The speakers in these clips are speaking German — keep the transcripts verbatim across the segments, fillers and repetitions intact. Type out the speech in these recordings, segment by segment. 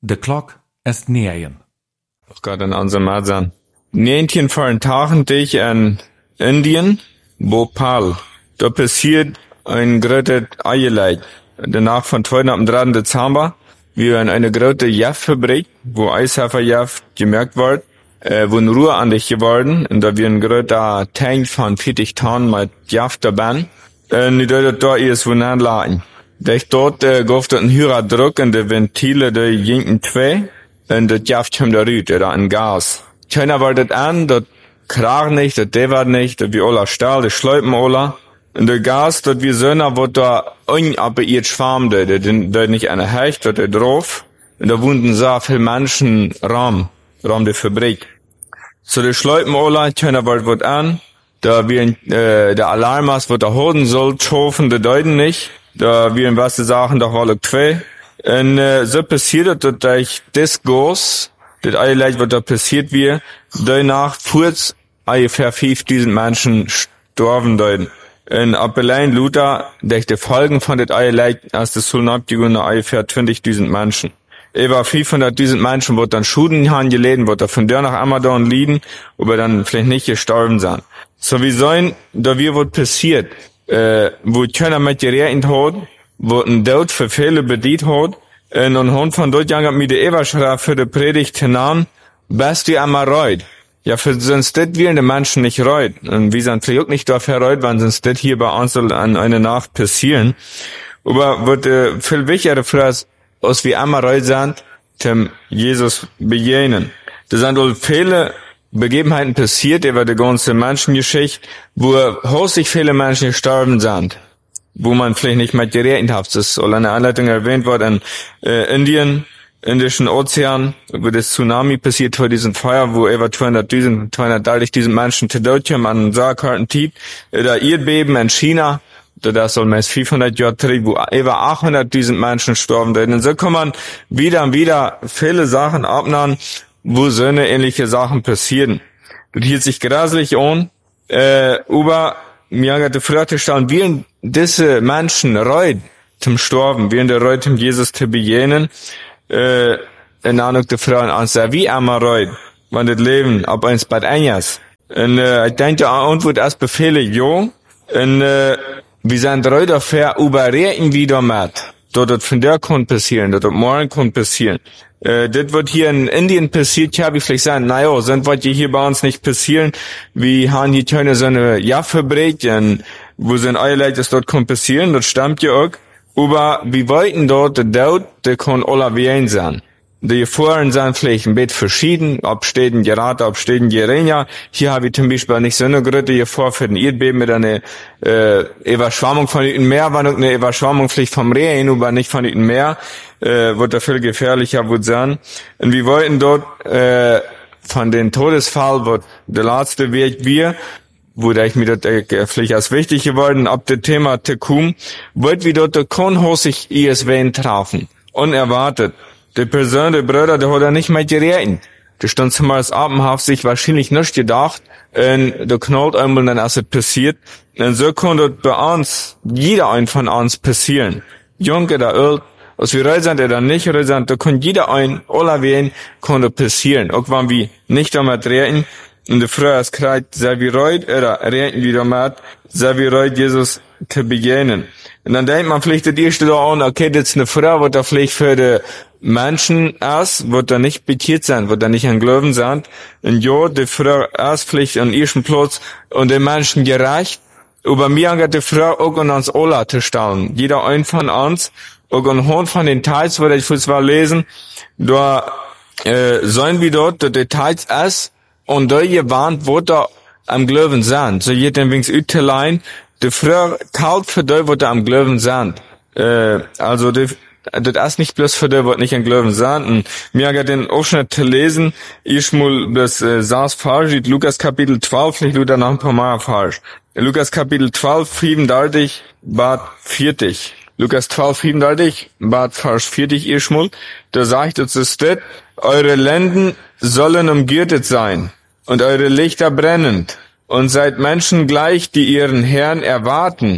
De klok est nejen. Gott in unserem Masan. Neentien voor een tagentig in Indien, Bhopal. Da passiert ein großes Eierleid. Danach von zweiten am dritten Dezember, wir in eine große Jaffabrik, wo Eishaferjaff gemerkt wird, äh, wo ein Ruhe an dich geworden, und da wir ein großer Tank von vierzig Tonnen mit Jaff da bin, und die dort da ist, wo nachladen. Da ich dort, äh, gab dort ein höherer Druck in die Ventile, die jinken zwei, und das Jaff kommt da raus, oder ein Gas. Keiner war das an, das krach nicht, das devert nicht, das wie Ola Stahl, das schleipen Ola. Und der Gas, das wie Söhner, wird da unabbeirrt schwarm, da, da, da nicht einer Hecht, da drauf. Und da wohnten so viele Menschen Raum, Raum der Fabrik. So, der schleipen Ola, keiner war das an, da wie ein, äh, der Alarm ist, wird da holen soll, schofen, der deuten nicht. Da wie ein was Sachen, da alle zwei. Und, äh, so passiert das, dass ich das Gas, das Eierleid, was da passiert wird, danach kurz ungefähr fünftausend Menschen gestorben deuten. Und ab allein Luther, durch die Folgen von das Eierleid, als das Sultan abgegangen, ungefähr zwanzigtausend Menschen. Über fünfhunderttausend Menschen wird dann Schuden angelegen, wird da von der nach Amadon liegen, aber dann vielleicht nicht gestorben sein. So wie sollen, da wir was passiert, äh, wo keiner mit gerechnet hat, wo ein Tod für viele bedient hat, und anhand von dort gang mit der Eberschrift für die Predigt hinan, bist du einmal reut. Ja, für sonst das wären die Menschen nicht reut. Und wir sind vielleicht auch nicht dafür reut, wenn sonst das hier bei uns soll an einer Nacht passieren. Aber wird äh, viel wichtiger Frage, als wir einmal reut sind, dem Jesus begegnen. Da sind wohl viele Begebenheiten passiert über die ganze Menschengeschichte, wo hausig viele Menschen gestorben sind, wo man vielleicht nicht mit gerechnet hat. Das ist in der Anleitung erwähnt worden in äh, Indien, Indischen Ozean, wo das Tsunami passiert vor diesem Feuer, wo über zweihunderttausend, zweihundertdreißigtausend Menschen zu Tod kommen an Saarkarten Tief. Da Erdbeben in China, da das soll meist fünfhundert Jahre zurück, wo über achthunderttausend Menschen gestorben sind. Und so kann man wieder und wieder viele Sachen abnehmen, wo so eine ähnliche Sachen passieren. Das hielt sich graselig an, äh, über mir hat die Frage stellen, wie diese Menschen reut zum Sterben, wie in der Reut zum Jesus zu begegnen, äh, in Ahnung der Frauen an, wie einmal reut, wenn das Leben ab eins bei eins. Und, äh, ich denke, die Antwort ist Befehle, jo, und, äh, wir sind reut dafür, überreden wieder mit, dass das von der kann passieren, dass das morgen kann passieren. Äh, das wird hier in Indien passiert, ja, wie vielleicht sagen, naja, sind was hier bei uns nicht passieren, wir haben hier keine so eine Jaffabrik, wo so ein Eierleid ist, dort kann passieren, das stimmt ja auch. Aber wir wollten dort, der Tod, der kann alle wie sein. Die Gefahren sind vielleicht ein bisschen verschieden, ob Städten gerade, ob Städten geringer. Hier habe ich zum Beispiel nicht so eine große Gefahr für den Erdbeben mit einer äh, Überschwemmung von dem Meer, war noch eine Überschwemmung vielleicht vom Regen, aber nicht von dem Meer, äh, wird da viel gefährlicher wird sein. Und wir wollten dort äh, von den Todesfall, wo der letzte Weg wir, wo da ich mir das äh, vielleicht als wichtig geworden, ab dem Thema Tekum, wollt wir dort der Konhosig I S W treffen. Unerwartet. Die Person, der Bruder, der hat er nicht mehr gerechnet. Der stand zumal abendhaft sich wahrscheinlich nicht gedacht, und der knallt einmal, dann ist es passiert. Und so kann das bei uns, jeder ein von uns passieren. Jung oder alt, als wir reut sind oder nicht reut sind, da kann jeder ein, alle wen, kann das passieren. Auch wenn wir nicht damit reden, und der Frau ist kreit, sei wie reut, oder reden wir damit, sei wie reut, Jesus zu begegnen. Und dann denkt man vielleicht das erste da an, okay, das ist eine Frau, wird da vielleicht für die Menschen ist, wird da nicht betiert sein, wird da nicht an Glauben sein. Und ja, die Frau ist vielleicht an ersten Platz und den Menschen gerecht. Aber mir hat die Frau auch an uns alle zu stellen. Jeder ein von uns, auch anhand von den Teils, wo ich vorhin mal lesen, da äh, sollen wir dort die Details ist und da gewarnt, wo da am Glauben sind. So geht den Wings Ütelein, die Frau kalt für die, wo da am Glauben sind. Äh, also die das ist nicht bloß für die, was nicht an Glauben sind. Und mir hat den Ausschnitt zu lesen, ich mal das äh, saß falsch, Lukas Kapitel zwölf, vielleicht wieder noch ein paar Mal falsch. Lukas Kapitel zwölf, fünfunddreißig, Bad vierzig. Lukas zwölf, fünfunddreißig, Bad Vers vierzig, ihr schmul, da sagt es es das, eure Lenden sollen umgürtet sein und eure Lichter brennend und seid Menschen gleich, die ihren Herrn erwarten,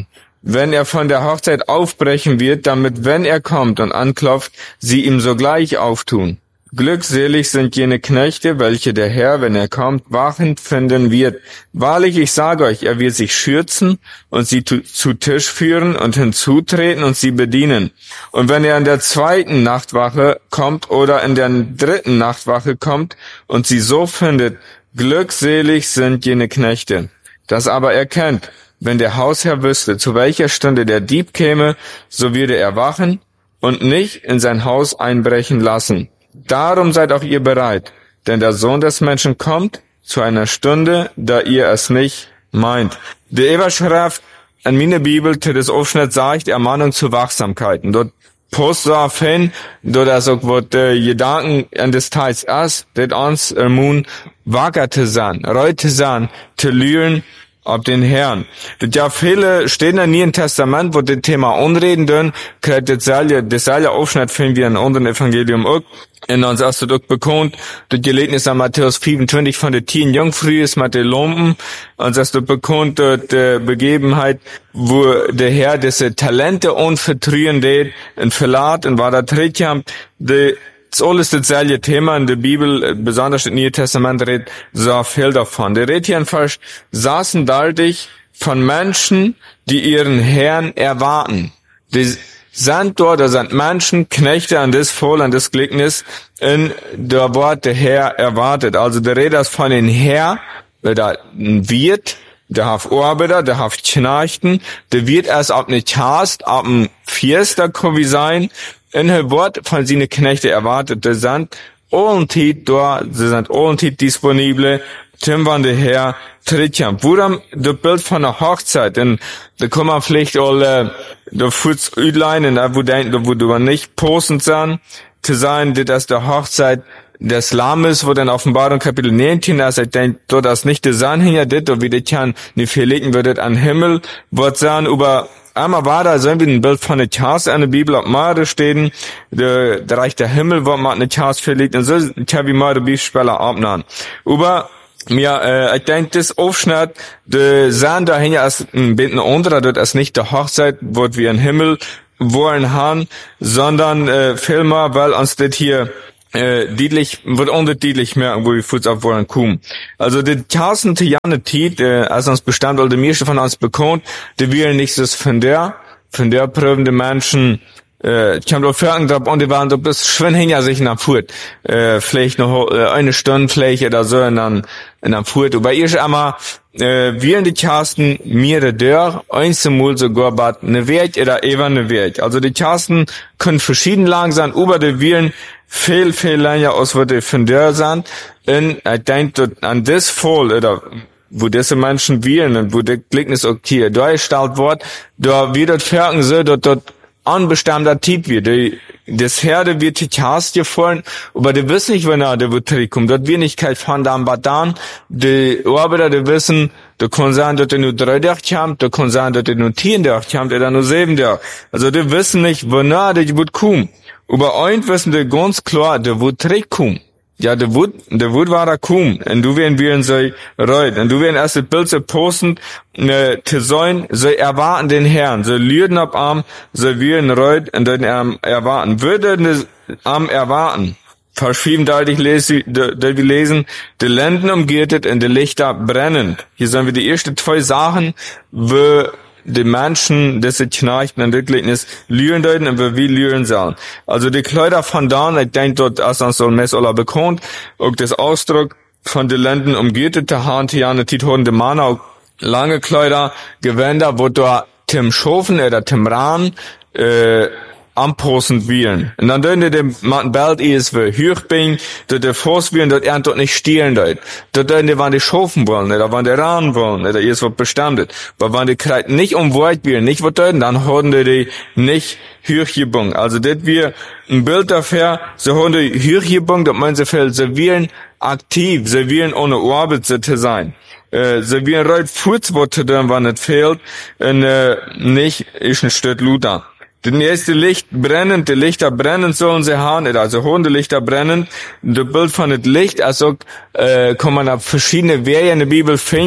wenn er von der Hochzeit aufbrechen wird, damit, wenn er kommt und anklopft, sie ihm sogleich auftun. Glückselig sind jene Knechte, welche der Herr, wenn er kommt, wachend finden wird. Wahrlich, ich sage euch, er wird sich schürzen und sie zu, zu Tisch führen und hinzutreten und sie bedienen. Und wenn er in der zweiten Nachtwache kommt oder in der dritten Nachtwache kommt und sie so findet, glückselig sind jene Knechte. Das aber erkennt, wenn der Hausherr wüsste, zu welcher Stunde der Dieb käme, so würde er wachen und nicht in sein Haus einbrechen lassen. Darum seid auch ihr bereit, denn der Sohn des Menschen kommt zu einer Stunde, da ihr es nicht meint. Die Überschrift in meiner Bibel, das Aufschnitt sagt, Ermahnung zu Wachsamkeiten. Dort post darauf hin, dort also wird äh, Gedanken an des Teils erst, das uns ermuntern, wacker zu sein, reu zu sein, zu lüren, ob den Herrn. Das ja viele stehen in Neuen Testament, wo das Thema unreden dürfen, kriegt das selbe, das selbe Aufschnitt finden wir in unserem Evangelium auch. In uns erst auch bekannt, das Gelegenheit an Matthäus fünfundzwanzig von der zehn Jungfrühe mit den Lumpen. Uns erst bekannt, die Begebenheit, wo der Herr diese Talente unvertrühen lädt, in Verlat, und war da Trittjam, die das ist alles dasselbe Thema in der Bibel, besonders im Neuen Testament redet so viel davon. Der redet hier fast, saßen dadurch von Menschen, die ihren Herrn erwarten. Die sind dort, da sind Menschen, Knechte an das Voll, an das Gleichnis, in der Wort der Herr erwartet. Also der redet das von den Herr, der wird, der hat Arbeiter, der hat Knechten, der wird erst ab ne Tast, ab dem Fiesta wie sein, in der Wort von seinen Knechte erwartet, die sind allentid da, sie sind allentid disponibel, Tim van der Herr Trittjam. Worum das Bild von der Hochzeit, denn da kann man vielleicht alle, da futz Üdleinen, da wo denken, da wo du nicht postend sein, zu sein, dass der Hochzeit des Lammes, wo dann Offenbarung Kapitel neunzehn ist, ich denke, dort ist nicht der Sein hinter dit, oder wie das kann nicht verlegen wird, an Himmel, wird sein, über einmal war da so ein Bild von der Chance in der Bibel, ob Mare stehen, der, der Reich der Himmel, wo man eine Chance verlegt, und so kann wie Mare Bibelspieler abnahmen. Aber, ja, äh, ich denke, das Aufschnitt, der Sein dahinter ist ein bisschen anderer, das ist nicht der Hochzeit, wo wir in Himmel wollen haben, sondern, äh, vielmehr, weil uns das hier, äh, deutlich, wird unterdeutlich mehr, wo wir Fuß auf wollen kommen. Also, die tausend Jahre Zeit, äh, als uns bestimmt, oder mir von uns bekannt, die wir nichts von der, von der prüfende Menschen, äh, ich habe doch fragen, und die waren, du bist schön hinter sich in der Furt, äh, vielleicht noch äh, eine Stunde, vielleicht oder so, in der, in der Furt. Aber ich einmal, äh, wir in die Kasten, mir der, einzelmal sogar, bat, ne Welt oder eben eine Welt. Also, die Kasten können verschieden lang sein, über die Viren, viel, viel länger aus, wo die von der sind. Und ich denke, an das Fall, oder, wo diese Menschen wählen, und wo der Gleichnis okay, da gestellt wird, da wird das Ferken so, dass dort unbestimmter Typ wird. Die, das Herde wird die Chast gefallen, aber die wissen nicht, wenn er, der wird zurückkommen. Dort wird nicht kein von da Badan. Die Arbeiter, die wissen, da kann sein, dass die nur drei Tage haben, da kann sein, dass die nur zehn Tage haben, oder nur sieben Tage. Also die wissen nicht, wann er, der wird kommen. Aber eins wissen die ganz klar, der wird zurückkommen. Ja, der wird, der wird war da kommen. Und du werden wir in so reut. Und du werden erst das Bild so posten, ne, zu sein, so erwarten den Herrn, so lüden ab Arm, so wir in reut, und dann ähm, erwarten. Würde ne, am erwarten. Verschrieben deutlich lesen, da wir lesen, die Lenden umgürtet und die Lichter brennend. Hier sollen wir die ersten zwei Sachen, wo die Menschen, diese Knechten und Gleichnis lüren deuten und wie lüren sollen. Also die Kleider von da, ich denke, dort ist uns so ein Mess aller bekannt, auch das Ausdruck von den Lenden umgürtete Hand, hier an der Titoren de Mana, auch lange Kleider, Gewänder, wo da Tim Schofen oder Tim Rahn, äh, anpassend wählen. Und dann dürfen die dem Belt ist für Hürchbing, dort der Forst wählen, dort er dort nicht stehlen dort. Dort dürfen die, wann die Schofen wollen, oder wann die Rahn wollen, oder ist was bestimmt. Aber wann die Kreid nicht um Wort wählen, nicht was dort, dann haben die die nicht Hürchgebung. Also das wir ein Bild dafür, so haben die Hürchgebung, das meinen sie viel, sie wählen aktiv, sie wählen ohne Arbeit zu sein. Äh, sie wählen reut Furzwort zu tun, wann es fehlt, und äh, nicht ist ein Stück Luther. Denn erste Licht brennend, die Lichter brennen sollen sie haben, also Hundelichter brennen. Das Bild von dem Licht, also äh, kann man auf verschiedene Wege in der Bibel finden,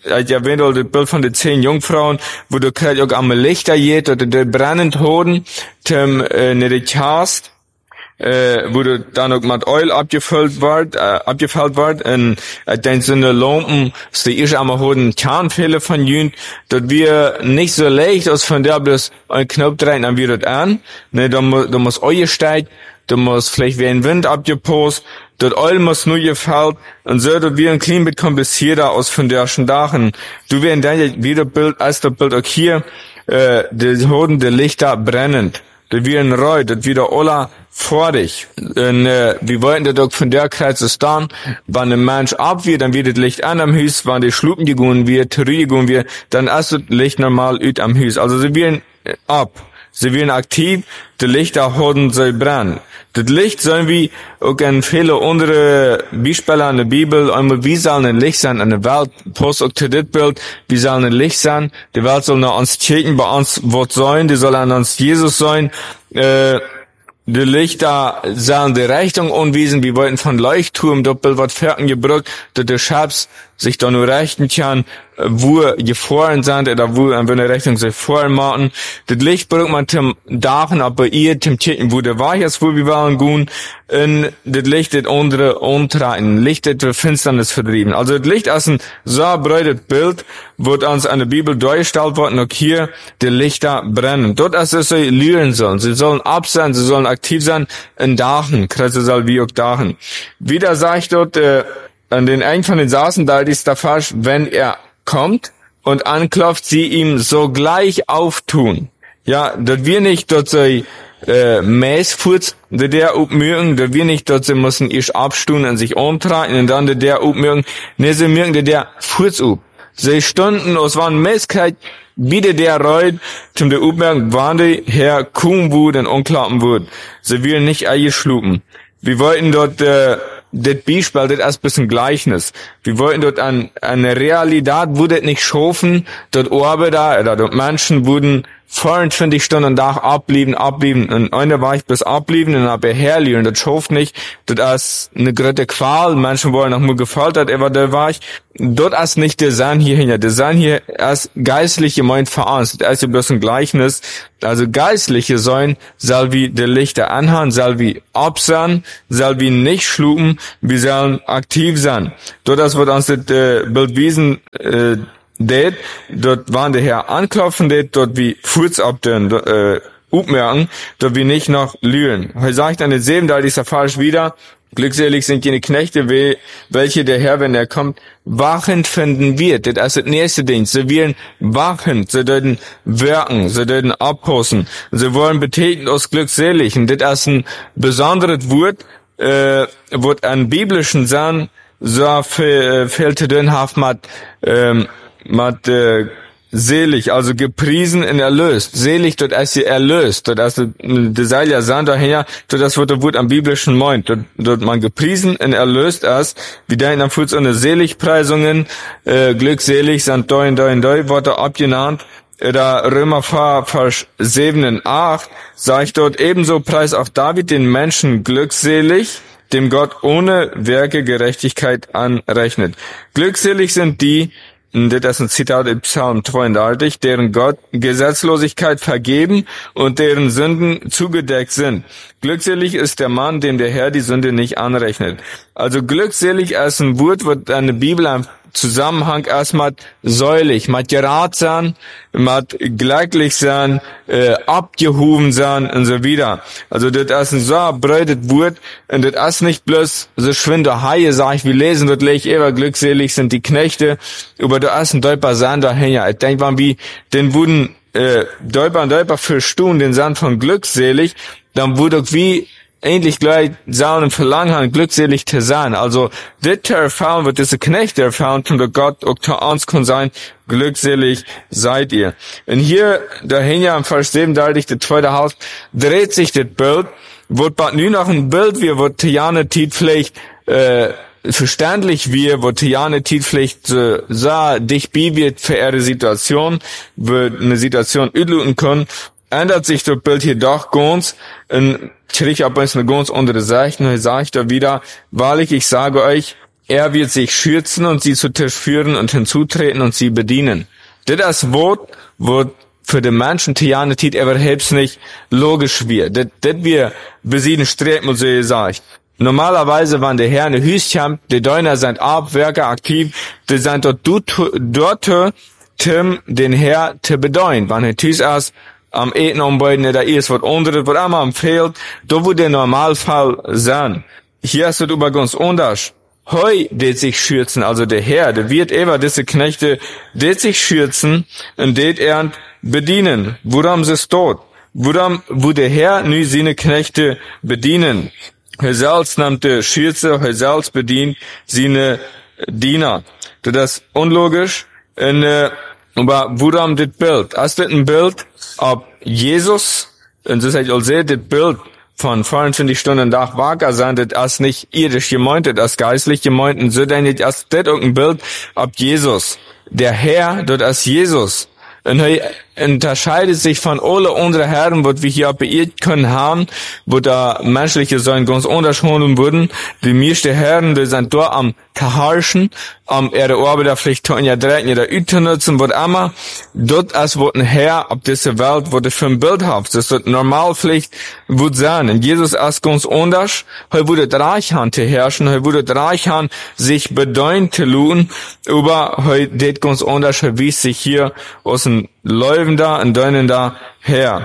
als ihr erwähnt, das Bild von den zehn Jungfrauen, wo du kriegst auch am Lichter geht, oder der brennend Hoden, zum, äh, ne de Chast, äh, wo du dann auch mit Öl abgefüllt wird, äh, abgefüllt wird, und, äh, dann sind die Lampen, so die ich einmal hoden Kernfehler von jünd, dass wir nicht so leicht aus von der bloß ein Knopf drehen, dann wird das an, ne, da muss, da muss Öl steigt, da muss vielleicht wie ein Wind abgepost, das Öl muss nur gefällt, und so, dass wir ein klein bisschen komplizierter aus von der Dachen. Du werden dann wieder Bild, als das Bild auch hier, äh, die hoden die Lichter brennend. Das wird ein Reu, das wird alle vor dich. Und, äh, wir wollten das auch von der Kreis dann, wenn ein Mensch ab wird, dann wird das Licht an am Haus, wenn die Schlupen gegangen wird, Theorie gegangen wird, dann ist das Licht normal ut am Haus. Also sie werden ab. Sie werden aktiv, die Lichter hoden soll brennen. Das Licht sollen wir auch in viele andere Beispiele in der Bibel, einmal wie soll ein Licht sein in der Welt, post auch zu dit Bild, wie soll ein Licht sein, die Welt soll nach uns checken, bei uns Wort sein, die soll an uns Jesus sein, äh, die Lichter sollen die Richtung anweisen, wir wollten von Leuchtturm, doppelt was Ferken gebrückt, dass der Schatz sich da nur richten kann, wo gefahren sind, oder wo in welche Richtung sie fahren machen. Das Licht braucht man zum Dachen, aber ihr, zum Checken, wo der war jetzt, wo wir waren, gehen, und das Licht, das andere untreiben, Licht, das Finsternis vertrieben. Also das Licht ist ein so breites Bild, wird uns an der Bibel dargestellt worden, auch hier, die Lichter brennen. Dort ist es, sie lüren sollen, sie sollen ab sein, sie sollen aktiv sein, in Dachen, Kreise soll wie auch Dachen. Wieder sagt dort, äh, an den einen von den Saßen, da ist der falsch, wenn er kommt und anklopft, sie ihm sogleich auftun. Ja, dass wir nicht dort so äh, Mäßfurz, der der upmögen, dass wir nicht dort so müssen ich abstun und sich umtragen und dann der der upmögen, ne, sie mögen der der Furz up. Sie stunden aus waren Mäßkeit, wieder der reut, zum der upmögen, wann der Herr kuhn wud und unklappen wud. Sie will nicht eingeschlupen. Wir wollten dort, äh, das Beispiel, das ist ein bisschen Gleichnis. Wir wollten dort an, an eine Realität, wo das nicht schaffen, dort Arbeiter oder dort Menschen wurden vierundzwanzig Stunden Tag ablieben, ablieben, und einer war ich bis ablieben, und aber herlieren, das schafft nicht, das ist eine große Qual, Menschen wollen noch nur gefoltert, aber da war ich, dort ist nicht der Sinn hierhin, der Sinn hier ist geistlich gemeint veranstaltet, das ist ja bloß ein Gleichnis, also geistliche sollen, soll wie der Lichter anhaben, soll wie absahen, soll wie nicht schlupen, wir sollen aktiv sein. Dort das wird uns das äh, Bild wiesen, äh, det, dort waren der Herr anklopfen, det, dort wie Furz ab den, äh, upmerken, dort wie nicht noch lügen. Heute sagt an den Seben, da ist er falsch wieder, glückselig sind jene Knechte, welche der Herr, wenn er kommt, wachend finden wird. Das ist das nächste Ding. Sie werden wachend, sie dürfen wirken, sie dürfen abposten, sie wollen betätigen aus glückselig. Und das ist ein besonderes Wort, äh, wird an biblischen Sachen so viel, viel zu tun hat mit, ähm, mit äh, selig, also gepriesen und erlöst. Selig, dort ist sie erlöst. Dort ist die Seil sagen daher, dort das wird der Wort am biblischen meint. Dort, dort man gepriesen und erlöst ist, wie da in der Fuß eine Seligpreisungen, äh, glückselig sind da in da in da, Worte abgenannt. Oder Römer Vers sieben und acht, sagt dort ebenso preis auch David den Menschen glückselig, dem Gott ohne Werke Gerechtigkeit anrechnet. Glückselig sind die, das ist ein Zitat im Psalm zweiunddreißig, deren Gott Gesetzlosigkeit vergeben und deren Sünden zugedeckt sind. Glückselig ist der Mann, dem der Herr die Sünde nicht anrechnet. Also glückselig ist ein Wort, wird eine Bibel im Zusammenhang erstmal säulig, mit gerat sein, mit glücklich sein, äh, abgehoben sein und so wieder. Also das ist ein so breites Wort und das ist nicht bloß so schwinde Haie, sag ich, wir lesen dort leg eher glückselig sind die Knechte, aber da ist ein Däuper Sand daher. Ich denke mal, wie, den wurden äh, Däuper und Däuper für Stunden den Sand von glückselig, dann wurde wie ähnlich gleich sagen und verlangen haben, glückselig zu sein. Also, das zu erfahren, wird diese Knechte erfahren, und der Gott auch zu uns kann sein, glückselig seid ihr. Und hier, da hängt ja im Vers sieben, da das zweite Haus, dreht sich das Bild, wird bald nur noch ein Bild, wie wird Tiane Tiet vielleicht, äh, verständlich wie, wo Tiane Tiet vielleicht äh, so dich wird für ihre Situation, wird eine Situation üdluten können, ändert sich das Bild hier doch ganz, und kriege aber eine ganz andere Seite, und ich sage da wieder, wahrlich, ich sage euch, er wird sich schürzen und sie zu Tisch führen und hinzutreten und sie bedienen. Das Wort wird für den Menschen Tiane Tit überhaupt nicht logisch wird. Das, das wir besieden strebt, muss ich sagen. Normalerweise, wenn der Herr eine Hüschen, die Deuner sind Abwerker aktiv, die sind dort, dort, Tim, den Herr zu bedeuten. Wenn er Tüß ist, am Eten umbeuten, da ist was anderes, was einmal am Feld, da wo der Normalfall sein. Hier ist es über ganz anders. Heu, det sich schürzen, also der Herr, der wird ever diese Knechte, det sich schürzen, und det er bedienen. Woran sie es dort? Woran, wo der Herr nu seine Knechte bedienen? Er selbst nimmt die Schürze, er selbst bedient seine Diener. Das ist unlogisch. Und, äh, aber woran das Bild? Ist das ein Bild, ob Jesus, und das heißt also das Bild von vierundzwanzig Stunden Tag wacker sein, das ist nicht irdisch gemeint, das ist geistlich gemeint, und so denke ich, ist das auch ein Bild, ob Jesus, der Herr, das ist Jesus. Und er unterscheidet sich von alle unsere Herren, was wir hier beirrt können haben, wo da menschliche Säulen ganz unterschieden wurden. Die meisten Herren, die sind dort am Kaharschen, am ihre Arbeiter vielleicht tun ja direkt in der Üte nutzen, was immer. Dort ist, was ein Herr auf dieser Welt, wo der für ein Bild hat. Das ist normal vielleicht, wird sein. Und Jesus ist ganz anders. Er wurde Reichhand zu herrschen, er wurde Reichhand sich bedeuten zu tun, aber er geht ganz anders, er wies sich hier aus dem läufender und dönender Herr.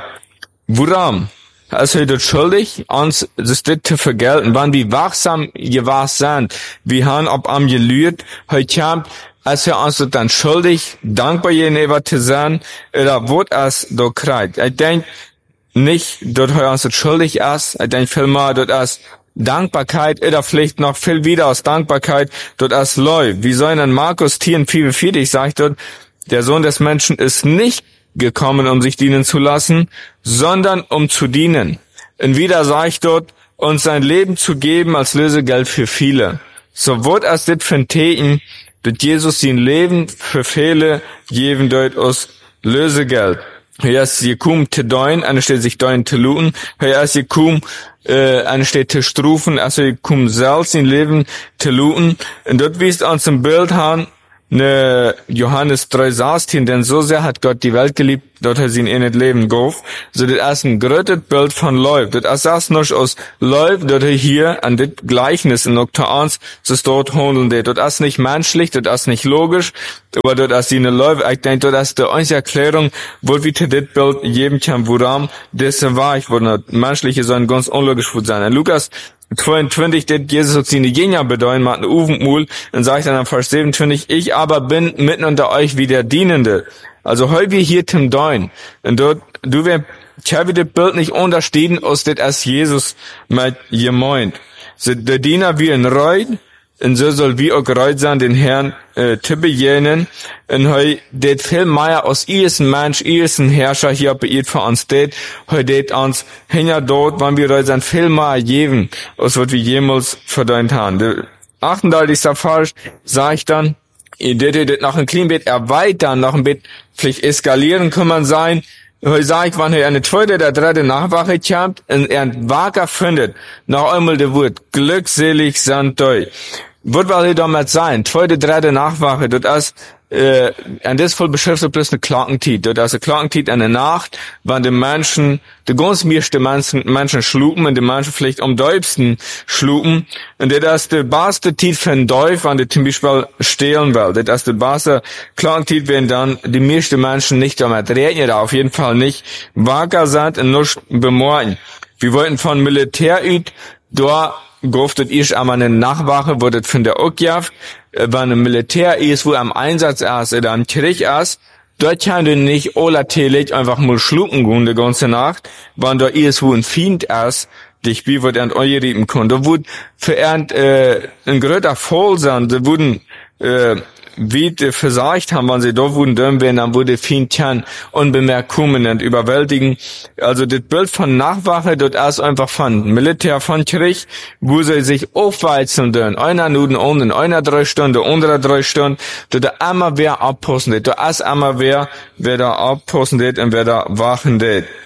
Woran? Ist er dort schuldig, uns das zu vergelten, wann wir wachsam gewahrt sind, wir haben ob am gelüht, heute kommt, als er uns dann schuldig, dankbar jenever zu sein, oder wird es doch kreit. Ich denke nicht, dort er uns schuldig ist, ich denke vielmehr, dort ist Dankbarkeit, oder vielleicht noch viel wieder aus Dankbarkeit, dort ist läuft. Wie soll denn Markus vierundvierzig sagt dort, der Sohn des Menschen ist nicht gekommen, um sich dienen zu lassen, sondern um zu dienen. Und wieder sagt dort, uns sein Leben zu geben als Lösegeld für viele. So wird es dit von Teten, dass Jesus sein Leben für viele geben dort aus Lösegeld. Hier ist gekommen zu deuen, eine steht sich deuen zu luten, hier ist gekommen, äh, eine steht zu strufen, also gekommen selbst sein Leben zu luten. Und dort wies uns ein Bild haben, ne Johannes drei sechzehn, denn so sehr hat Gott die Welt geliebt, dort er sie in ihr Leben gab. So das ist ein größtes Bild von Läuf. Das ist noch aus Läuf, dort er hier an das Gleichnis in Oktober eins, so ist dort handeln. Das ist nicht menschlich, das ist nicht logisch, aber dort ist eine Läuf. Ich denke, das ist die einzige Erklärung, wo wir zu das Bild geben können, woran das war. Ich wollte menschliche sollen ganz unlogisch sein. In Lukas zweiundzwanzig, das Jesus hat seine Jünger bedeuten, macht eine Ufenmul, und sagt dann am Vers siebenundzwanzig, ich aber bin mitten unter euch wie der Dienende. Also heu wir hier zum Deuen. Und dort, du wirst, ich habe das Bild nicht unterstehen, aus das als Jesus mit gemeint. So, der Diener wie ein Reut, und so soll wie auch Reut sein, den Herrn, äh, zu bejenen. Und heu, det viel mehr aus ihrem Mensch, ihrem Herrscher hier beirrt für uns det, heu det uns hinter dort, wann wir Reut sind, viel mehr geben, aus was wir jemals verdient haben. Der achtunddreißigste Vers, sag ich dann, ihr det, det nach einem kleinen Bett erweitern, nach einem Bett vielleicht eskalieren kann man sein. Heute sag ich, wenn er eine zweite oder dritte Nachwache kommt und er einen Wacker findet, noch einmal der Wort, glückselig sind euch. Was will er damit sein? Zweite, dritte Nachwache, das ist, äh, und das voll beschriftet bloß eine Klockentit. Das ist eine Klockentit in der Nacht, wenn die Menschen, die ganz meisten Menschen, Menschen schlupen und die Menschen vielleicht am doibsten schlupen. Und das ist die beste Tit für ein Däuf, wenn die zum Beispiel stehlen will. Das ist die beste Klockentit, wenn dann die meisten Menschen nicht damit reden, oder auf jeden Fall nicht wacker sind und nicht bemorgen. Wir wollten von Militär üt, da goftet ich einmal eine Nachwache, wo das von der Okjaft, wenn ein Militär ist, wo am Einsatz ist oder am Krieg ist, dort kann du nicht olatelig einfach mal schlucken gehen die ganze Nacht, wenn da ist, wo ein Feind ist, die Spiel wird er euch rieben können. Da wurde für er äh, ein größer Fall sein, da wurden äh, wie die versagt haben, wenn sie da wurden dümmen werden, dann wurde Feind unbemerkt kommen und überwältigen. Also das Bild von Nachwache, dort ist einfach von Militär, von Krieg, wo sie sich aufweizen dürfen. Einer Minuten unten, einer drei Stunden, andere drei Stunden, dort immer wer abpassen, dort ist immer wer, wer da abpassen und wer da wachen.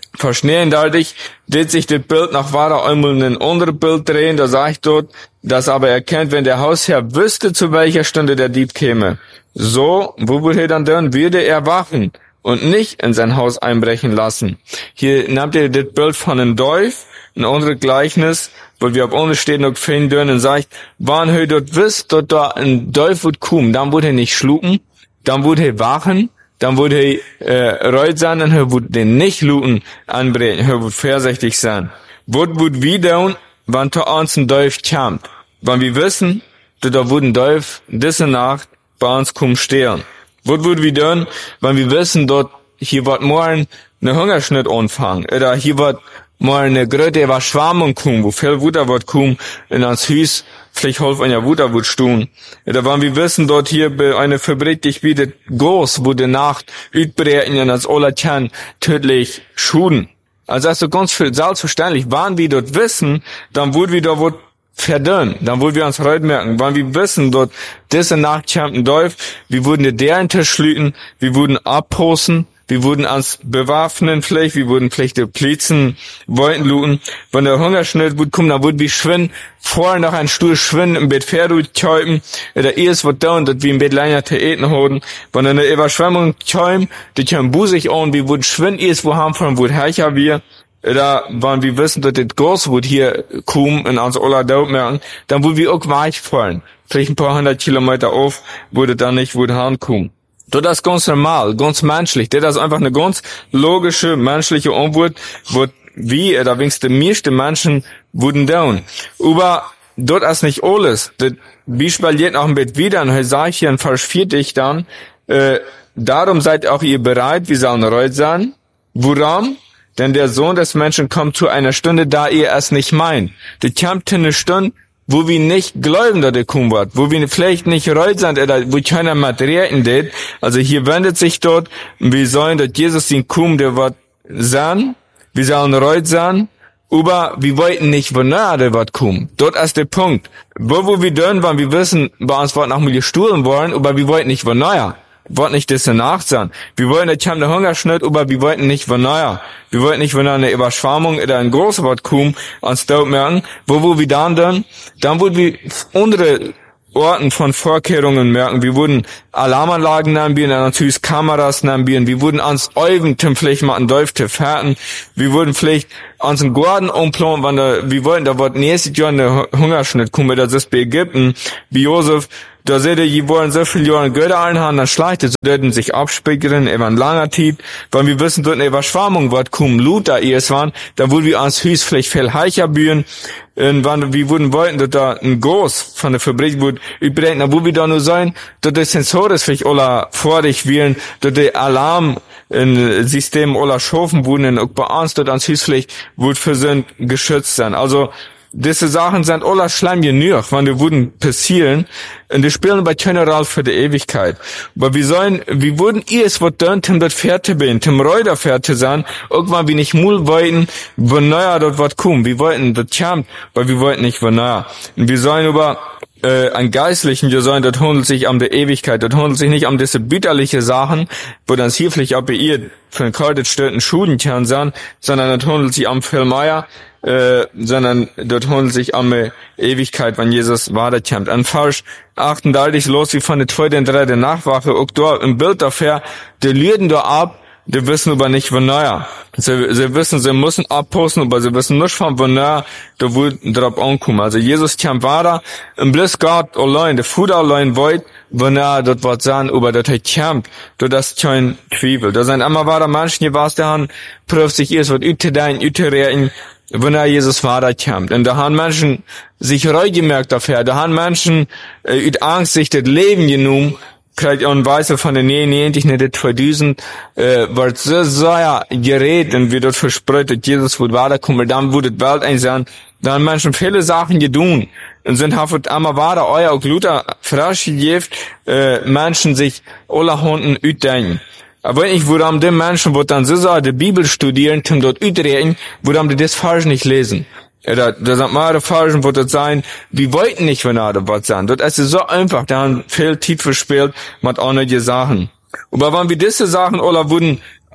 verschnähen dadurch, wird sich das Bild nach weiter einmal in ein anderes Bild drehen, da sagt dort, das aber erkennt, wenn der Hausherr wüsste, zu welcher Stunde der Dieb käme. So, wo würde er dann tun? Würde er wachen und nicht in sein Haus einbrechen lassen. Hier nehmt ihr das Bild von einem Teuf, ein anderes Gleichnis, wo wir auf uns stehen und finden dürfen und sagt, wann er dort wisst, dort da ein Teuf wird kommen, dann würde er nicht schlucken, dann würde er wachen, dann würde er äh, reut sein und er würde den nicht luten anbrechen, er würde vorsichtig sein. Was würde wir tun, wenn zu uns ein Teuf kommt? Wenn wir wissen, dass da würde ein Teuf diese Nacht bei uns kommen stehlen. Was würde wir tun, wenn wir wissen, dort hier wird morgen eine Hungersnot anfangen, oder hier wird mal eine große Überschwemmung kommen, wo viel Wutter wird kommen in ans Haus, vielleicht halb ein Jahr Wutter wird stehen. Oder wenn wir wissen, dort hier bei einer Fabrik, die bietet groß, wo die Nacht utbrechen und als alle kann tödlich schuden. Also das ist so ganz viel selbstverständlich. Wenn wir dort wissen, dann würden wir da was verdünn, dann würden wir uns heute merken, wenn wir wissen, dort diese Nacht kommt ein Teuf, wir würden dir deren Tisch schlüten, wir würden abposten, wir würden uns bewaffnen vielleicht, wir würden vielleicht die Plizen wollten looten. Wenn der Hungersnot wird kommen, dann würden wir schwinden, vorher noch ein Stuhl schwinden, im Bett Pferd käupen, oder erst wird da, dass wir im Bett länger zu eten haben. Wenn eine Überschwemmung käupen, die können busig an, wir würden schwinden, erst wo haben von, wo hercher wir. Oder wenn wir wissen, dass das Gas wird hier kommen, in uns aller Dort merken, dann würden wir auch weich fallen. Vielleicht ein paar hundert Kilometer auf, würde dann nicht, würde herankommen. Das ist ganz normal, ganz menschlich. Das ist einfach eine ganz logische, menschliche Antwort, wo wir, oder wenigstens die meisten Menschen, würden tun. Aber dort ist nicht alles. Das Beispiel geht noch ein bisschen wieder, und er sagt hier in Vers vierzig dann, äh, darum seid auch ihr bereit, wir sollen reut sein. Woran? Denn der Sohn des Menschen kommt zu einer Stunde, da ihr es nicht meint. Die kommt eine Stunde, wo wir nicht glauben, dass er kommen wird, wo wir vielleicht nicht reut sind, oder wo keiner Materialien det. Also hier wendet sich dort, wir sollen, dass Jesus den kommen, der wird sein, wir sollen reut sein, aber wir wollten nicht, wo nahe der wird kommen. Dort ist der Punkt. Wo, wo wir dürfen, wenn wir wissen, bei uns wird noch mal gestohlen wollen, aber wir wollten nicht, wo nahe. Wollten nicht das Nacht sein. Wir wollten, jetzt haben eine Hungersnot, aber wir wollten nicht, wo nahe. Wir wollten nicht, wenn eine Überschwemmung oder ein großes Wort kommen, uns dort merken. Wo, wo wir dann dann? Dann würden wir andere Orten von Vorkehrungen merken. Wir würden Alarmanlagen anbieten, natürlich Kameras anbieten. Wir würden uns Augen vielleicht mal einen Teuf zu fährten. Wir würden vielleicht uns einen Garten umplanen, wenn da, wir wollten, da wird nächstes Jahr eine Hungersnot kommen, das ist bei Ägypten, wie Josef. Da seht ihr, die wollen so viele Jahre Götter einhaben, dann schleicht es, so dürfen sich abspeichern, über ein langer Zeit, weil wir wissen, dort eine Überschwemmung wird kommen, Luther erst waren, da würden wir ans Haus vielleicht viel heicher bühen, und wenn wir würden wollten, dass da ein Gas von der Fabrik wird übrigens, da wo wir da nur sein, dass die Sensoren vielleicht alle vor dich wählen, dass die Alarm in System alle schaffen würden, und auch bei uns, dass ans Haus vielleicht wird für sind geschützt sein. Also, diese Sachen sind alle schlimm genug, wenn die würden passieren, und die spielen bei General für die Ewigkeit. Aber wir sollen, wir würden erst was tun, um das fertig bin, um Reuter fertig sein, irgendwann wir nicht mul wollten, wo naja dort was kommen. Wir wollten, das kommt, aber wir wollten nicht, wo naja. Und wir sollen über, äh, ein Geistlichen, wir sollen, das handelt sich um die Ewigkeit, das handelt sich nicht um diese bitterliche Sachen, wo dann hier vielleicht auch bei ihr für ein kaltes Stöten Schuden kann sein, sondern das handelt sich um viel mehr, äh, sondern dort handelt sich um die Ewigkeit, wenn Jesus weiterkommt. An Vers achtunddreißig los, wie von der zweiten und dritten Nachwache, auch dort im Bild dafür, die lüden da ab, die wissen aber nicht, wo naja. Sie, sie wissen, sie müssen abposten, aber sie wissen nicht von wo naja, da wo drauf ankommen. Also Jesus kam weiter, im Bliss Gott allein, der Futter allein wollt, wo naja, dort wird sein, aber dort hat kämpft, dort ist kein Zweifel. Da sind immer weiter Menschen, die was der Hand, prüft sich erst, was üte dein, üte reden, wenn er Jesus Vater kommt. Und da haben Menschen sich reu gemerkt dafür, da haben Menschen, äh, üt Angst, sich das Leben genommen, kriegt auch ein Weißel von der Nähe, nicht nicht zweitausend, äh, wird so sehr gerät und wird dort verspricht, dass Jesus wird weiterkommen, dann wird die Welt ein sein. Da haben Menschen viele Sachen getan und sind haftet einmal weiter, euer auch Luther frisch gegeben, äh, Menschen sich alle Hunden utdenken. Aber wenn ich würde am den Menschen, wo dann so sagen, die Bibel studieren, zum dort utreden, würde am die das falsch nicht lesen. Da, da sagt man, der Falschen wird das sein, wir wollten nicht, wenn er da was sein. Das ist so einfach, da haben viel Zeit verspielt, mit anderen Sachen. Aber wenn wir diese Sachen alle würden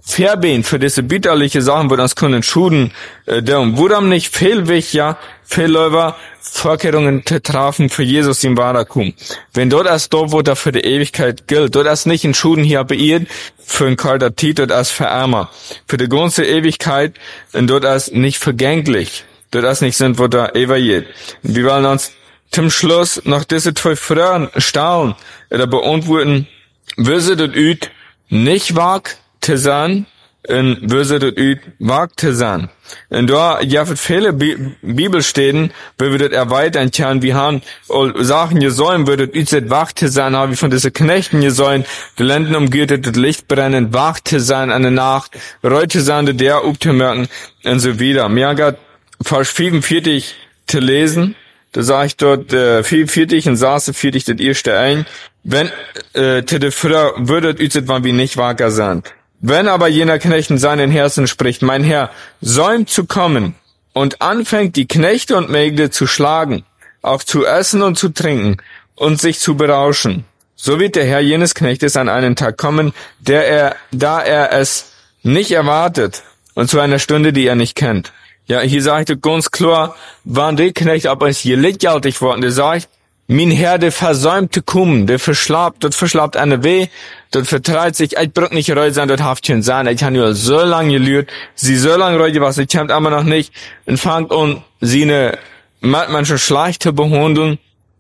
Verbeen für diese bitterliche Sachen, wo das können Schuden, äh, der wo dann nicht viel wichtig, ja, viel Leute Vorkehrungen zu treffen für Jesus im Warakum. Wenn dort erst dort, wo da für die Ewigkeit gilt, dort erst nicht in Schuden hier beirrt, für ein kalter Tit, dort erst für Ärmer. Für die ganze Ewigkeit, und dort erst nicht vergänglich, dort erst nicht sind, wo da evaluiert. Wir wollen uns zum Schluss noch diese zwei Fragen stellen, oder beantworten, wisse dort üt nicht wag zu sein, und wisse dort üt wag zu sein. Und da, ja, für viele Bi- Bibelstellen, wo wir das erweitern können, wir haben Sachen gesäumt, wo das üt wach zu sein, haben wir von diesen Knechten gesäumt, die Lenden umgürtet, das Licht brennend, wach zu sein an der Nacht, reute sein, der aufzumerken, und so wieder. Mir hat Vers fünfundvierzig zu lesen, da sag ich dort, äh, fünfundvierzig und saße vierzig das erste ein, wenn, äh, zu der Frau würdet üt wann wir nicht wacker sind. Wenn aber jener Knecht in seinen Herzen spricht, mein Herr, säumt zu kommen und anfängt, die Knechte und Mägde zu schlagen, auch zu essen und zu trinken und sich zu berauschen, so wird der Herr jenes Knechtes an einen Tag kommen, der er, da er es nicht erwartet und zu einer Stunde, die er nicht kennt. Ja, hier sagt er ganz klar, wann der Knecht aber ist hier lichtjaltig worden, der sagt, mein Herr, der versäumte kommen, der verschlabt, dort verschlabt eine weh, dort vertreibt sich, ich brück nicht reut sein, dort haft schon sein, ich habe nur so lange gelührt, sie so lange reut was, ich kämmt aber noch nicht, und fangt an, sie ne, manche schlechte behandeln,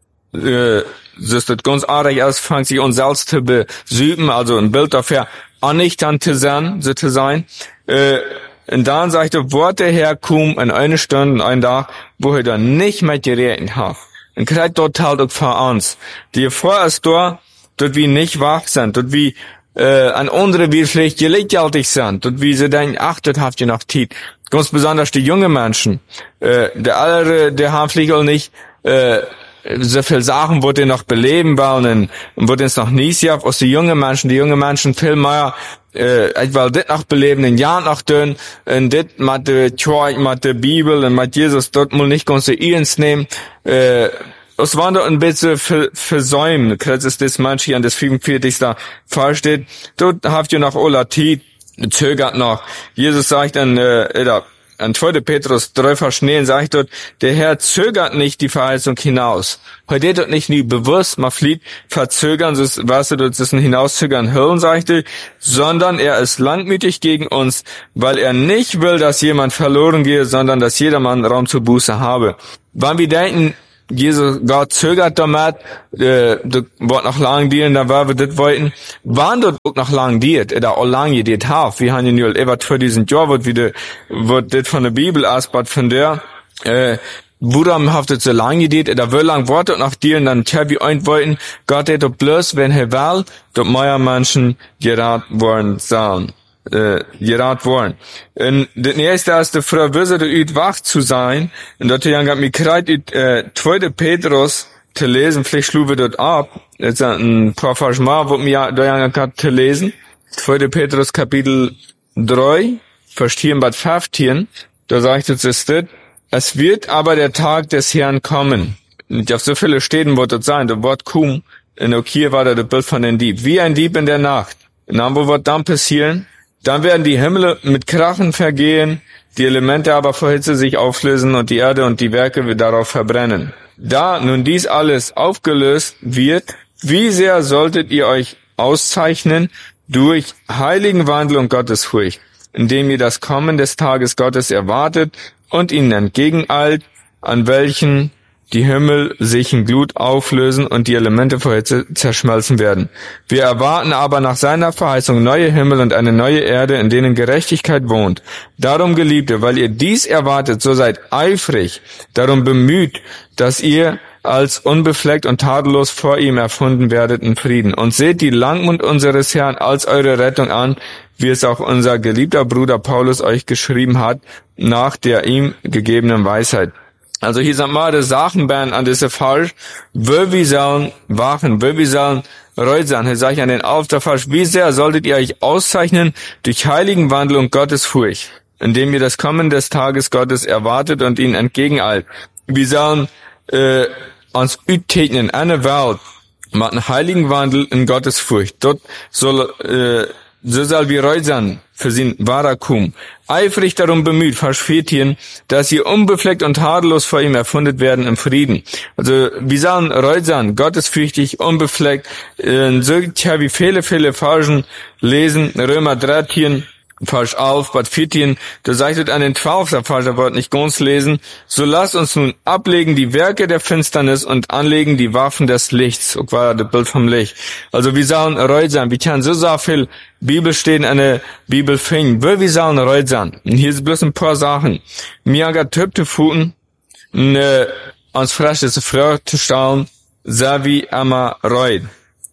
äh, so ist das ganz arg aus, fangt sich an selbst zu besüben, also ein Bild dafür, annichternd zu sein, so zu sein, äh, und dann sagt er, Wort der Herr kommt in eine Stunde, in einen Tag, wo er dann nicht mehr geredet hat. Und kriegt dort halt auch vor uns. Die vorerst dort, dort wie nicht wach sind, dort wie, äh, an andere wie vielleicht gelichtjaltig sind, dort wie sie denken, ach, dort habt ihr noch Zeit. Ganz besonders die jungen Menschen, äh, der andere, der haben vielleicht auch nicht, äh, so viel Sachen, wo die noch beleben wollen, und wo die es noch nie sehen, aus die jungen Menschen, die jungen Menschen viel mehr, äh, ich will das noch beleben, ein Jahr noch tun, und das mit der Kirche, mit der Bibel, und mit Jesus, dort muss nicht ganz so ernst nehmen, äh, es war doch ein bisschen versäumt, das ist das manche an das fünfundvierzig da versteht, dort habt ihr noch Olatit, zögert noch, Jesus sagt dann, äh, an zweiter Petrus drei Vers neun sagt dort, der Herr zögert nicht die Verheißung hinaus. Heute dort nicht nie bewusst, man flieht verzögern, so was er dort ist ein hinauszögern Hirn, sagte, sondern er ist langmütig gegen uns, weil er nicht will, dass jemand verloren gehe, sondern dass jedermann Raum zur Buße habe. Wann wir denken, Jesus, Gott zögert damit, äh, das wird noch lang dienen, da war wir das wollten, wann dort auch noch lang diert, da auch lang gediert hat. Wir haben ja nur etwa für diesen Jahr, wird wieder, wird das von der Bibel ausbaut, von der, äh, Worum haft es so lang gediert, da will lang Worte noch dienen, dann tja, wie ein wollten, Gott hätte bloß, wenn er will, dort mehr Menschen gerat worden sollen. Äh, gerat worden. Und das nächste ist, der Frau wisse üt wach zu sein, und dort hat mir kreit üt, äh, zweite Petrus zu lesen, vielleicht schlug wir dort ab, jetzt ein paar Versmal, wo mir da ja zu lesen, zweite Petrus Kapitel drei, Vers vier bis fünfzehn, da sagt es, ist das, es wird aber der Tag des Herrn kommen. Und auf so viele Städten wird das sein, das Wort kum, in Okir war da das Bild von den Dieb, wie ein Dieb in der Nacht. Und dann, wo wird dann passieren? Dann werden die Himmel mit Krachen vergehen, die Elemente aber vor Hitze sich auflösen und die Erde und die Werke wird darauf verbrennen. Da nun dies alles aufgelöst wird, wie sehr solltet ihr euch auszeichnen durch heiligen Wandel und Gottesfurcht, indem ihr das Kommen des Tages Gottes erwartet und ihnen entgegeneilt, an welchen die Himmel sich in Glut auflösen und die Elemente vor Hitze zerschmelzen werden. Wir erwarten aber nach seiner Verheißung neue Himmel und eine neue Erde, in denen Gerechtigkeit wohnt. Darum, Geliebte, weil ihr dies erwartet, so seid eifrig, darum bemüht, dass ihr als unbefleckt und tadellos vor ihm erfunden werdet in Frieden. Und seht die Langmut unseres Herrn als eure Rettung an, wie es auch unser geliebter Bruder Paulus euch geschrieben hat, nach der ihm gegebenen Weisheit. Also hier sind mal die Sachen werden an diese falsch, wo wir sollen wachen, wo wir sollen reut sein. Hier sage ich an den Auftrag falsch, wie sehr solltet ihr euch auszeichnen durch heiligen Wandel und Gottesfurcht, indem ihr das Kommen des Tages Gottes erwartet und ihn entgegeneilt. Wir sollen äh, uns ütäten in einer Welt mit einem heiligen Wandel in Gottesfurcht. Dort soll äh, so soll wir reut sein für sein Warakum. Eifrig darum bemüht, Vers vierzehn, dass sie unbefleckt und tadellos vor ihm erfundet werden im Frieden. Also, wir sollen reut sein, gottesfürchtig, unbefleckt, äh, so tja, wie viele, viele Versen lesen, Römer dreizehn, Vers elf, Bad vierzehn, da sagt an den zwölften Vers, da wollt nicht ganz lesen, so lasst uns nun ablegen die Werke der Finsternis und anlegen die Waffen des Lichts. So war das Bild vom Licht. Also wir sollen reut sein. Wir können so sehr viel Bibel stehen, eine Bibel finden. Wir sollen reut sein. Und hier ist bloß ein paar Sachen. Mir hat Typte Futen, ne, ans frisches Frucht zu stellen, so wie einmal reut.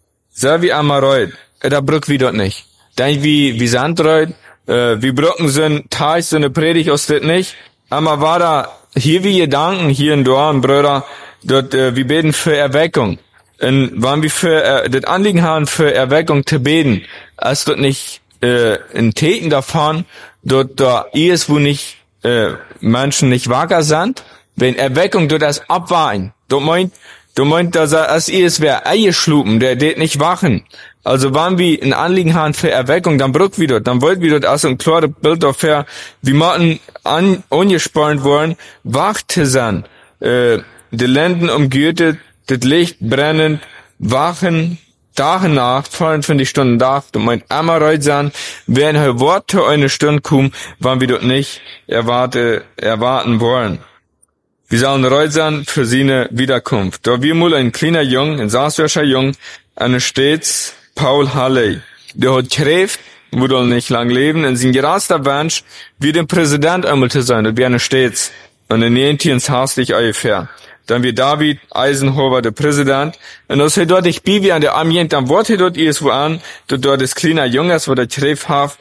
So wie einmal reut. Da brück wir dort nicht. Denk wie, wie Sand reut, Äh, wir brücken sind, Teich, so eine Predigt aus das nicht. Aber war da, hier wie Gedanken, hier in Dorn, Brüder, dort, äh, wir beten für Erweckung. Und waren wir für, äh, das Anliegen haben, für Erweckung zu beten. Als dort nicht, äh, in Täten davon, dort, da ist, wo nicht, äh, Menschen nicht wacker sind. Wenn Erweckung dort das abweichen, dort meint, du meint, dass er, als ist, wer Eier schlupen, der det nicht wachen. Also, wenn wir ein Anliegen haben für Erweckung, dann brück wir dort, dann wollt wir dort also ein klares Bild dafür, wie man an, angespannt worden, wach zu sein, äh, die Lenden umgürtet, das Licht brennend, wachen, Tag und Nacht, vierundzwanzig Stunden Tag, du meint, einmal reut sein, wenn ein Wort zu einer Stunde kommen, wann wir dort nicht erwarte, erwarten wollen. Wir sollen reut sein für seine Wiederkunft. Da wir mal ein kleiner Jung, ein Saßwäscher Jung, eine stets Paul Halley. Der hat geschrieben, wo soll nicht lang leben, in sein gerasster Wunsch, wie dem Präsident einmal zu sein, das wäre stets. Und in Jentiens hastig ungefähr. Dann wie David Eisenhower, der Präsident. Und das hat dort, ich bin wie an der Ambient, am Wort hat dort irgendwo an, dort dort ist kleiner Junges, wo der geschrieben hat,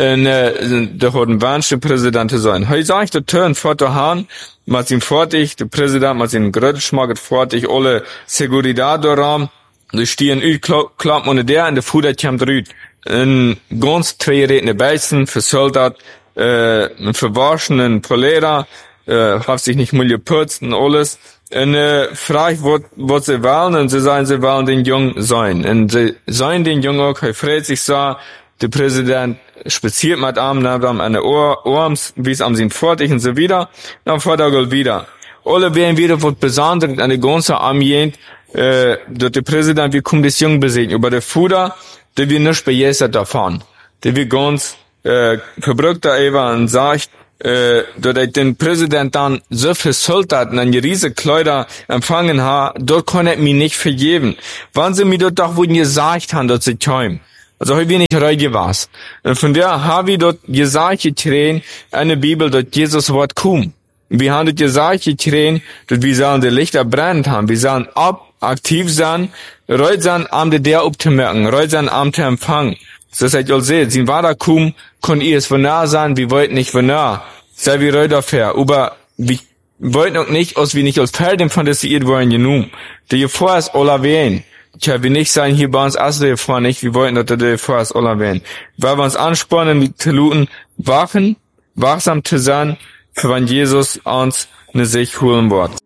äh, der hat ein Wunsch, der Präsident zu sein. Heute sag ich, der Turn fort der Hahn, mit ihm fertig, der Präsident mit ihm Grötschmaget fertig, alle Seguridad daran, die stehen ü klappt ohne der, und der Fuder kommt rüt. Ein ganz zwei redende Beißen, für Soldat, äh, ein verwaschenen Polera, äh, hat sich nicht mal geputzt und alles. Und, äh, frag ich, was sie wollen, und sie sagen, sie wollen den Jungen sein. Und sie sein den Jungen auch, er freut sich so, der Präsident spaziert mit ihm, dann haben eine Ohr, Orms, wie es am sind fertig und so wieder, dann fährt er wieder. Alle werden wieder was Besonderes an der ganzen Armee, äh, dort der Präsident, wie kommt das Jungen besiegen, über der Fuder, der wir nicht begeistert davon. Der wir ganz, äh, verbrückt da eben und sagt, äh, dort den Präsident dann so viel Soldaten an die riesige Kleider empfangen hat, dort kann er mir nicht vergeben. Wann sie mir dort doch wohl gesagt haben, dort sie kommen. Also heute bin ich reut was. Und von der habe ich dort gesagt, getränt, eine Bibel, dort Jesus Wort kommt. Wir haben dort gesagt, getränt, dort wir sollen die Lichter brennen haben. Wir sollen ab, aktiv sein, reut sein, am der aufzumerken, reut sein, am zu empfangen. So seid ihr seht, sie war da kum, kon ihr es von nah sein, wir wollten nicht von nah. Sei wie reut dafür, aber wir wollten auch nicht, als wir nicht als Pferd fantasiert wollen, genug. Der Gefahr ist aller wehen. Tja, wir nicht sein, hier bei uns also der Gefahr nicht, wir wollten, dass der Gefahr ist aller wehen. Weil wir uns anspornen, die Teluten wachen, wachsam zu sein, für wenn Jesus uns ne sich holen wird.